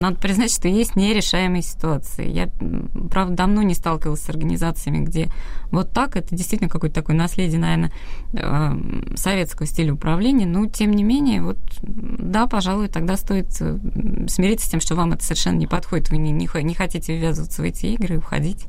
Надо признать, что есть нерешаемые ситуации. Я, правда, давно не сталкивалась с организациями, где вот так, это действительно какое-то такое наследие, наверное, советского стиля управления, но, тем не менее, вот, да, пожалуй, тогда стоит смириться с тем, что вам это совершенно не подходит, вы не хотите ввязываться в эти игры и уходить.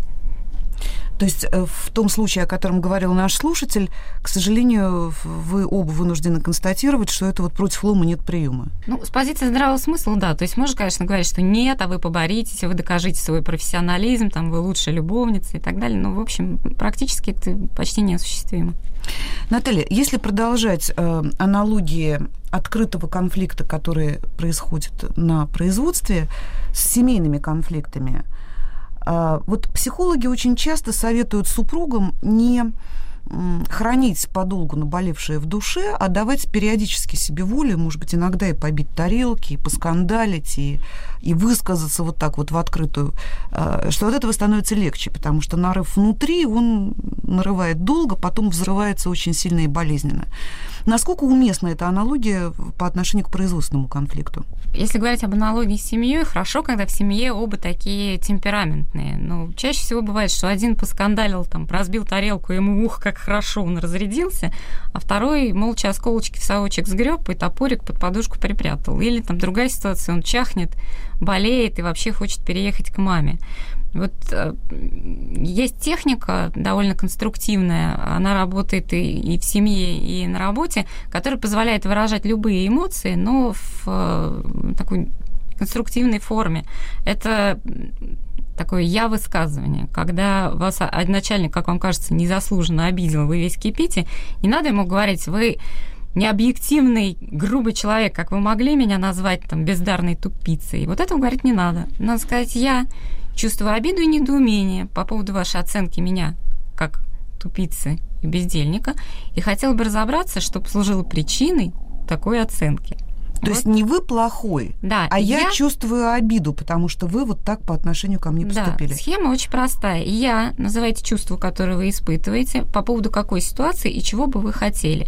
То есть в том случае, о котором говорил наш слушатель, к сожалению, вы оба вынуждены констатировать, что это вот против лома нет приема. Ну, с позиции здравого смысла, да. То есть можно, конечно, говорить, что нет, а вы поборитесь, вы докажите свой профессионализм, там, вы лучшая любовница и так далее. Но, в общем, практически это почти неосуществимо. Наталья, если продолжать аналогии открытого конфликта, который происходит на производстве, с семейными конфликтами, вот психологи очень часто советуют супругам не хранить подолгу наболевшее в душе, а давать периодически себе волю, может быть, иногда и побить тарелки, и поскандалить, и высказаться вот так вот в открытую, что от этого становится легче, потому что нарыв внутри, он нарывает долго, потом взрывается очень сильно и болезненно. Насколько уместна эта аналогия по отношению к производственному конфликту? Если говорить об аналогии с семьей, хорошо, когда в семье оба такие темпераментные. Но чаще всего бывает, что один поскандалил, там, разбил тарелку, ему как хорошо он разрядился, а второй молча осколочки в совочек сгреб и топорик под подушку припрятал. Или там другая ситуация, он чахнет, болеет и вообще хочет переехать к маме. Вот есть техника довольно конструктивная, она работает и в семье, и на работе, которая позволяет выражать любые эмоции, но в такой конструктивной форме. Это такое «я-высказывание». Когда вас начальник, как вам кажется, незаслуженно обидел, вы весь кипите, не надо ему говорить: вы необъективный, грубый человек, как вы могли меня назвать там бездарной тупицей. Вот этого говорить не надо. Надо сказать: я чувствую обиду и недоумение по поводу вашей оценки меня как тупицы и бездельника, и хотела бы разобраться, что послужило причиной такой оценки. То есть не вы плохой, да, а я чувствую обиду, потому что вы вот так по отношению ко мне поступили. Да, схема очень простая. Я, называйте чувство, которое вы испытываете, по поводу какой ситуации и чего бы вы хотели.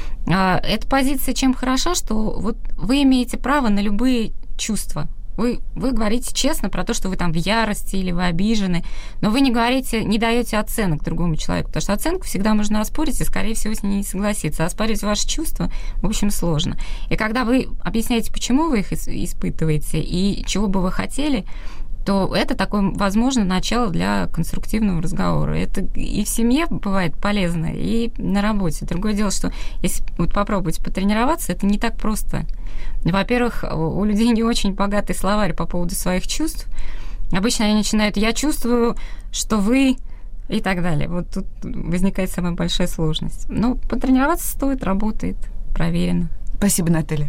Эта позиция чем хороша, что вот вы имеете право на любые чувства. Вы говорите честно про то, что вы там в ярости или вы обижены, но вы не говорите, не даете оценок другому человеку, потому что оценку всегда можно оспорить и, скорее всего, с ней не согласиться. А оспаривать ваши чувства, в общем, сложно. И когда вы объясняете, почему вы их испытываете и чего бы вы хотели, то это такое, возможно, начало для конструктивного разговора. Это и в семье бывает полезно, и на работе. Другое дело, что если вот попробовать потренироваться, это не так просто. Во-первых, у людей не очень богатый словарь по поводу своих чувств. Обычно они начинают: я чувствую, что вы... и так далее. Вот тут возникает самая большая сложность. Но потренироваться стоит, работает, проверено. Спасибо, Наталья.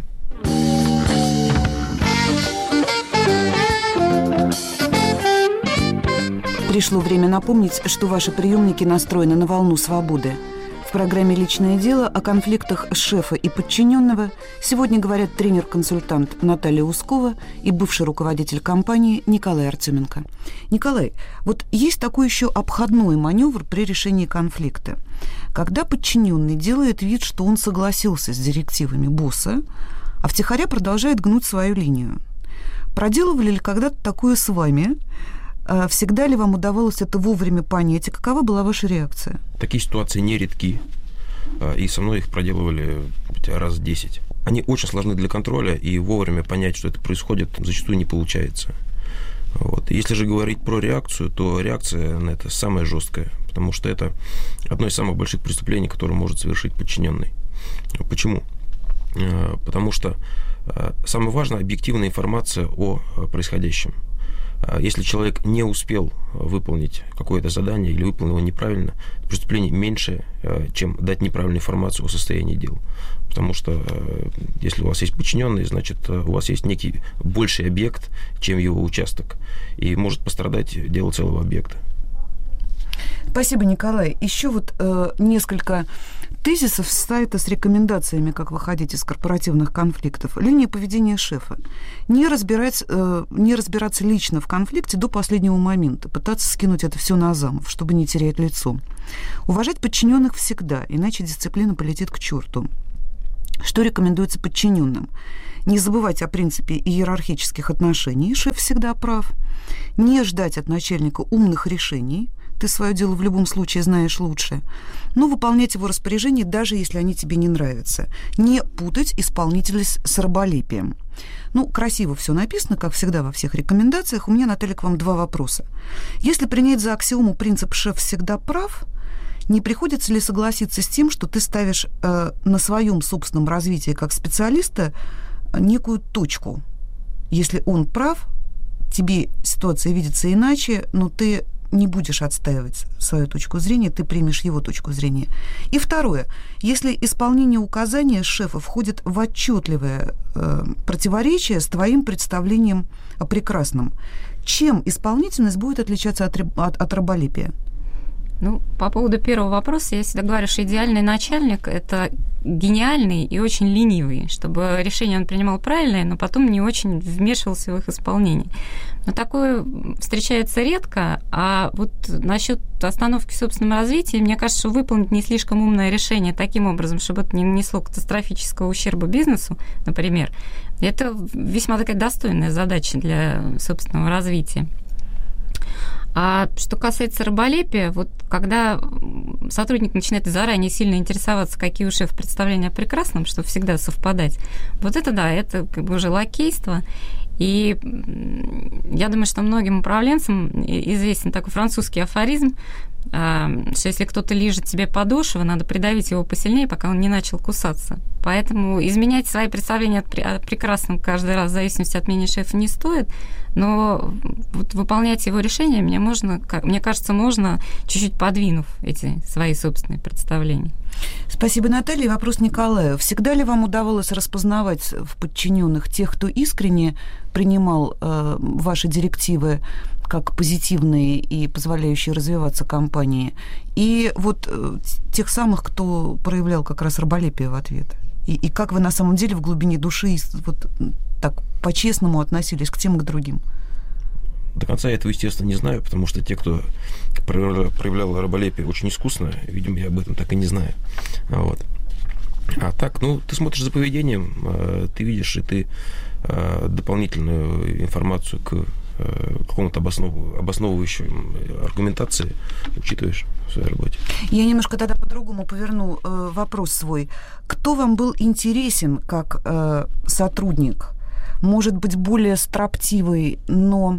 Пришло время напомнить, что ваши приемники настроены на волну свободы. В программе «Личное дело» о конфликтах шефа и подчиненного сегодня говорят тренер-консультант Наталья Ускова и бывший руководитель компании Николай Артеменко. Николай, вот есть такой еще обходной маневр при решении конфликта. Когда подчиненный делает вид, что он согласился с директивами босса, а втихаря продолжает гнуть свою линию. Проделывали ли когда-то такое с вами? Всегда ли вам удавалось это вовремя понять, и какова была ваша реакция? Такие ситуации нередки, и со мной их проделывали раз 10. Они очень сложны для контроля, и вовремя понять, что это происходит, зачастую не получается. Вот. Если же говорить про реакцию, то реакция на это самая жесткая, потому что это одно из самых больших преступлений, которое может совершить подчиненный. Почему? Потому что самое важное – объективная информация о происходящем. Если человек не успел выполнить какое-то задание или выполнил его неправильно, преступление меньше, чем дать неправильную информацию о состоянии дел. Потому что если у вас есть подчиненный, значит, у вас есть некий больший объект, чем его участок, и может пострадать дело целого объекта. Спасибо, Николай. Еще вот несколько тезисов с сайта с рекомендациями, как выходить из корпоративных конфликтов. Линия поведения шефа. Не разбираться лично в конфликте до последнего момента, пытаться скинуть это все на замов, чтобы не терять лицо. Уважать подчиненных всегда, иначе дисциплина полетит к черту. Что рекомендуется подчиненным? Не забывать о принципе иерархических отношений, шеф всегда прав. Не ждать от начальника умных решений, ты свое дело в любом случае знаешь лучше. Но выполнять его распоряжения, даже если они тебе не нравятся. Не путать исполнительность с раболепием. Красиво все написано, как всегда во всех рекомендациях. У меня, Наталья, к вам 2 вопроса. Если принять за аксиому принцип «шеф всегда прав», не приходится ли согласиться с тем, что ты ставишь на своем собственном развитии как специалиста некую точку? Если он прав, тебе ситуация видится иначе, но ты не будешь отстаивать свою точку зрения, ты примешь его точку зрения. И второе. Если исполнение указания шефа входит в отчетливое противоречие с твоим представлением о прекрасном, чем исполнительность будет отличаться от раболепия? По поводу первого вопроса, я всегда говорю, что идеальный начальник – это гениальный и очень ленивый, чтобы решение он принимал правильное, но потом не очень вмешивался в их исполнение. Но такое встречается редко, а вот насчет остановки в собственном развитии, мне кажется, что выполнить не слишком умное решение таким образом, чтобы это не нанесло катастрофического ущерба бизнесу, например, это весьма такая достойная задача для собственного развития. А что касается раболепия, вот когда сотрудник начинает заранее сильно интересоваться, какие у шефа представления о прекрасном, чтобы всегда совпадать, вот это да, это уже лакейство. И я думаю, что многим управленцам известен такой французский афоризм, что если кто-то лижет тебе подошву, надо придавить его посильнее, пока он не начал кусаться. Поэтому изменять свои представления о прекрасном каждый раз в зависимости от мнения шефа не стоит, но вот выполнять его решения мне кажется, можно, чуть-чуть подвинув эти свои собственные представления. Спасибо, Наталья. Вопрос Николаю. Всегда ли вам удавалось распознавать в подчиненных тех, кто искренне принимал ваши директивы как позитивные и позволяющие развиваться компании, и вот тех самых, кто проявлял как раз раболепие в ответ? И как вы на самом деле в глубине души вот так по-честному относились к тем и к другим? До конца я этого, естественно, не знаю, потому что те, кто проявлял раболепие очень искусно, видимо, я об этом так и не знаю. Вот. А так, ты смотришь за поведением, ты видишь, и ты дополнительную информацию к какому-то обосновывающей аргументации учитываешь в своей работе. Я немножко тогда по-другому поверну вопрос свой. Кто вам был интересен как сотрудник? Может быть, более строптивый, но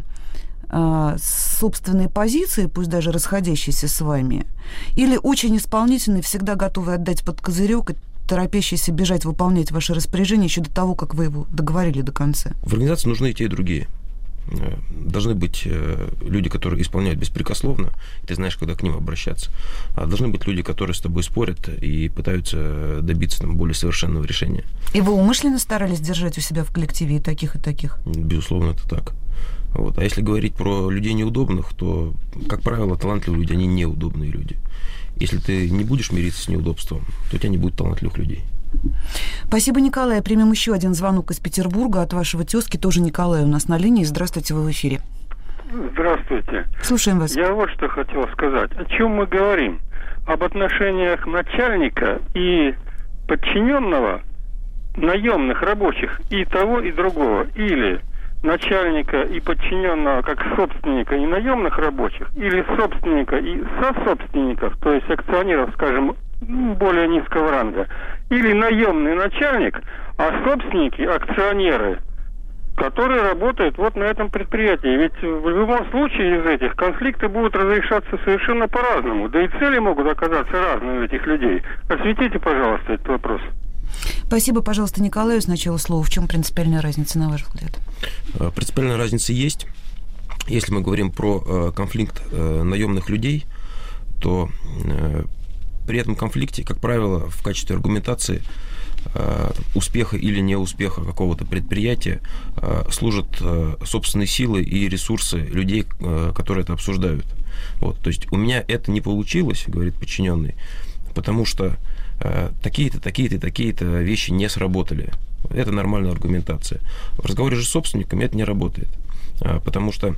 с собственной позиции, пусть даже расходящейся с вами, или очень исполнительный, всегда готовый отдать под козырек и торопящийся бежать выполнять ваши распоряжения еще до того, как вы его договорили до конца? В организации нужны и те, и другие. Должны быть люди, которые исполняют беспрекословно, и ты знаешь, когда к ним обращаться. А должны быть люди, которые с тобой спорят и пытаются добиться более совершенного решения. И вы умышленно старались держать у себя в коллективе и таких, и таких? Безусловно, это так. Вот. А если говорить про людей неудобных, то, как правило, талантливые люди, они неудобные люди. Если ты не будешь мириться с неудобством, то у тебя не будет талантливых людей. Спасибо, Николай. Примем еще один звонок из Петербурга от вашего тезки, тоже Николай у нас на линии. Здравствуйте, вы в эфире. Здравствуйте. Слушаем вас. Я вот что хотел сказать. О чем мы говорим? Об отношениях начальника и подчиненного, наемных рабочих, и того, и другого. Или начальника и подчиненного как собственника и наемных рабочих, или собственника и сособственников, то есть акционеров, скажем, более низкого ранга, или наемный начальник, а собственники, акционеры, которые работают вот на этом предприятии. Ведь в любом случае из этих конфликты будут разрешаться совершенно по-разному, да и цели могут оказаться разные у этих людей. Осветите, пожалуйста, этот вопрос. Спасибо, пожалуйста, Николаю. Сначала слово. В чем принципиальная разница, на ваш взгляд? Принципиальная разница есть. Если мы говорим про конфликт наемных людей, то при этом конфликте, как правило, в качестве аргументации успеха или неуспеха какого-то предприятия служат собственные силы и ресурсы людей, которые это обсуждают. Вот. То есть у меня это не получилось, говорит подчиненный, потому что такие-то, такие-то, такие-то вещи не сработали. Это нормальная аргументация. В разговоре же с собственниками это не работает, потому что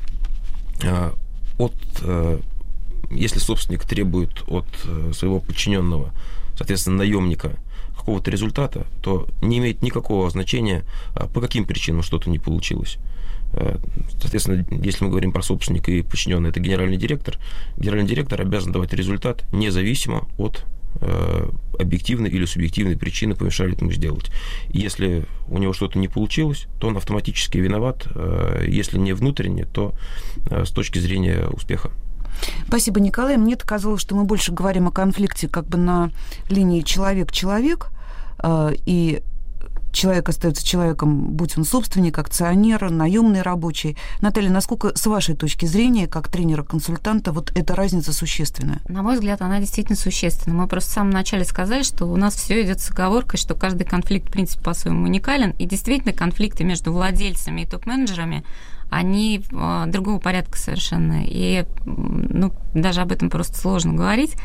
если собственник требует от своего подчиненного, соответственно, наемника, какого-то результата, то не имеет никакого значения, по каким причинам что-то не получилось. Соответственно, если мы говорим про собственника и подчиненный, это генеральный директор. Генеральный директор обязан давать результат независимо от объективной или субъективной причины, помешали этому сделать. Если у него что-то не получилось, то он автоматически виноват, если не внутренне, то с точки зрения успеха. Спасибо, Николай. Мне казалось, что мы больше говорим о конфликте как бы на линии человек-человек, и человек остается человеком, будь он собственник, акционер, наемный рабочий. Наталья, насколько, с вашей точки зрения, как тренера-консультанта, вот эта разница существенная? На мой взгляд, она действительно существенна. Мы просто в самом начале сказали, что у нас все идет с оговоркой, что каждый конфликт, в принципе, по-своему уникален, и действительно конфликты между владельцами и топ-менеджерами, они другого порядка совершенно. И даже об этом просто сложно говорить.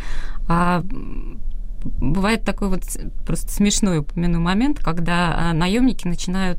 Бывает такой вот просто смешной, упомяну, момент, когда наемники начинают,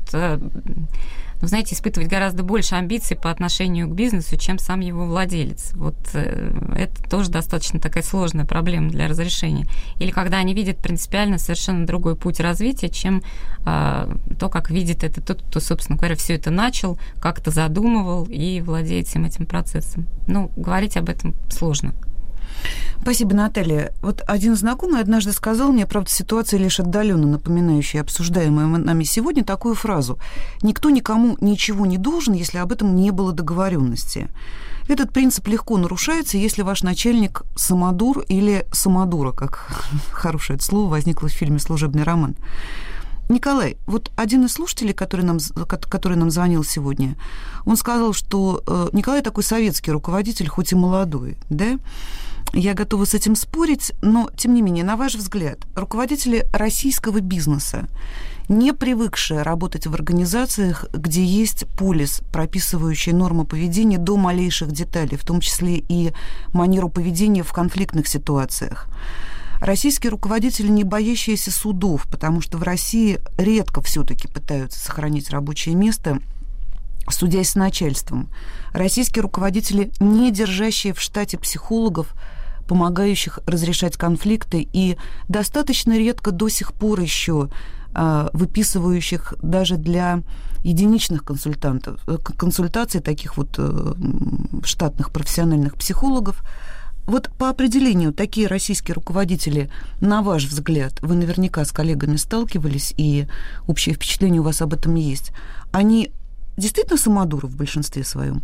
знаете, испытывать гораздо больше амбиций по отношению к бизнесу, чем сам его владелец. Вот это тоже достаточно такая сложная проблема для разрешения. Или когда они видят принципиально совершенно другой путь развития, чем то, как видит это тот, кто, собственно говоря, все это начал, как-то задумывал и владеет всем этим процессом. Говорить об этом сложно. Спасибо, Наталья. Вот один знакомый однажды сказал мне, правда, ситуация лишь отдаленно напоминающая обсуждаемую нами сегодня, такую фразу: «Никто никому ничего не должен, если об этом не было договоренности». Этот принцип легко нарушается, если ваш начальник самодур или самодура, как хорошее это слово возникло в фильме «Служебный роман». Николай, вот один из слушателей, который нам звонил сегодня, он сказал, что Николай такой советский руководитель, хоть и молодой, да? Я готова с этим спорить, но, тем не менее, на ваш взгляд, руководители российского бизнеса, не привыкшие работать в организациях, где есть полис, прописывающий нормы поведения до малейших деталей, в том числе и манеру поведения в конфликтных ситуациях, российские руководители, не боящиеся судов, потому что в России редко все-таки пытаются сохранить рабочее место, судясь с начальством. Российские руководители, не держащие в штате психологов, помогающих разрешать конфликты, и достаточно редко до сих пор еще выписывающих даже для единичных консультаций таких вот штатных профессиональных психологов. Вот по определению такие российские руководители, на ваш взгляд, вы наверняка с коллегами сталкивались, и общее впечатление у вас об этом есть, они действительно самодуры в большинстве своем?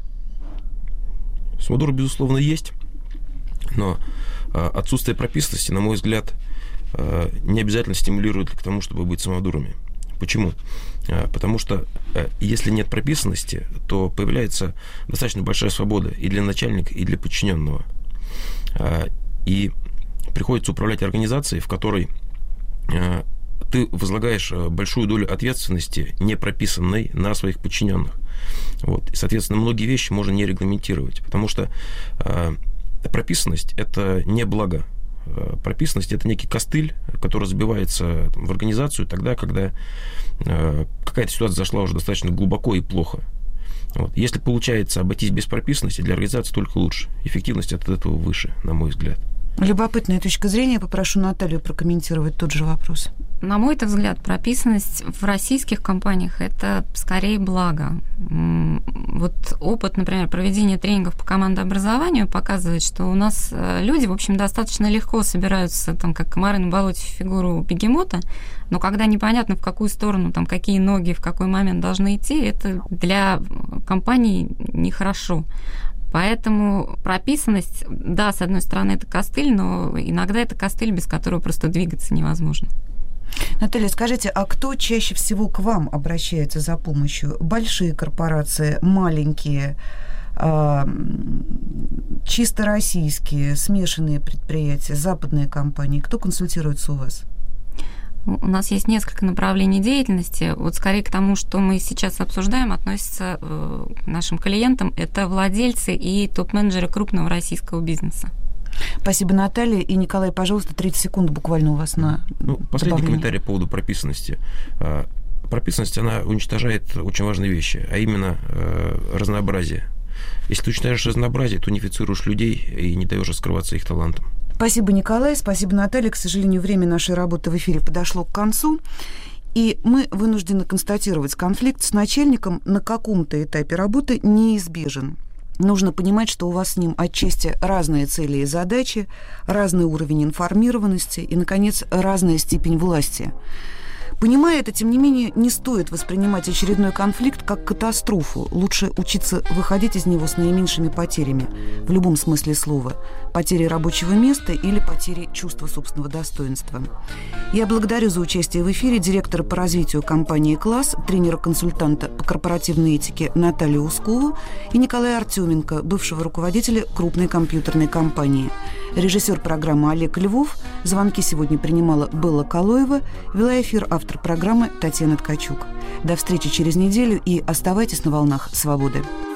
Самодуры, безусловно, есть, но отсутствие прописанности, на мой взгляд, не обязательно стимулирует к тому, чтобы быть самодурами. Почему? Потому что если нет прописанности, то появляется достаточно большая свобода и для начальника, и для подчиненного. И приходится управлять организацией, в которой ты возлагаешь большую долю ответственности, не прописанной, на своих подчиненных. Вот. И, соответственно, многие вещи можно не регламентировать, потому что прописанность – это не благо. Прописанность – это некий костыль, который забивается в организацию тогда, когда какая-то ситуация зашла уже достаточно глубоко и плохо. Вот. Если получается обойтись без прописанности, для организации только лучше. Эффективность от этого выше, на мой взгляд. Любопытная точка зрения. Попрошу Наталью прокомментировать тот же вопрос. На мой взгляд, прописанность в российских компаниях – это скорее благо. Вот опыт, например, проведения тренингов по командообразованию показывает, что у нас люди, в общем, достаточно легко собираются, там, как комары на болоте, в фигуру бегемота, но когда непонятно, в какую сторону, там, какие ноги, в какой момент должны идти, это для компании нехорошо. Поэтому прописанность, да, с одной стороны, это костыль, но иногда это костыль, без которого просто двигаться невозможно. Наталья, скажите, а кто чаще всего к вам обращается за помощью? Большие корпорации, маленькие, чисто российские, смешанные предприятия, западные компании? Кто консультируется у вас? У нас есть несколько направлений деятельности. Вот скорее к тому, что мы сейчас обсуждаем, относится к нашим клиентам. Это владельцы и топ-менеджеры крупного российского бизнеса. Спасибо, Наталья. И, Николай, пожалуйста, 30 секунд буквально у вас на последний комментарий по поводу прописанности. Прописанность, она уничтожает очень важные вещи, а именно разнообразие. Если ты уничтожаешь разнообразие, то унифицируешь людей и не даешь раскрываться их талантам. Спасибо, Николай, спасибо, Наталья. К сожалению, время нашей работы в эфире подошло к концу. И мы вынуждены констатировать, конфликт с начальником на каком-то этапе работы неизбежен. Нужно понимать, что у вас с ним отчасти разные цели и задачи, разный уровень информированности и, наконец, разная степень власти. Понимая это, тем не менее, не стоит воспринимать очередной конфликт как катастрофу. Лучше учиться выходить из него с наименьшими потерями, в любом смысле слова. Потери рабочего места или потери чувства собственного достоинства. Я благодарю за участие в эфире директора по развитию компании «Класс», тренера-консультанта по корпоративной этике Наталью Ускову и Николая Артеменко, бывшего руководителя крупной компьютерной компании. Режиссер программы Олег Львов. Звонки сегодня принимала Белла Калоева. Вела эфир автор программы Татьяна Ткачук. До встречи через неделю и оставайтесь на волнах свободы.